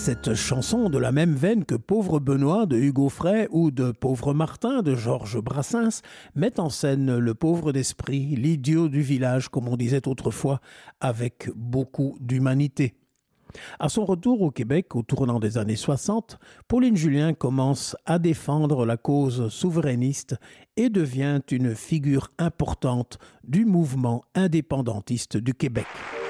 Cette chanson, de la même veine que Pauvre Benoît de Hugo Frey ou de Pauvre Martin de Georges Brassens, met en scène le pauvre d'esprit, l'idiot du village, comme on disait autrefois, avec beaucoup d'humanité. À son retour au Québec, au tournant des années 60, Pauline Julien commence à défendre la cause souverainiste et devient une figure importante du mouvement indépendantiste du Québec.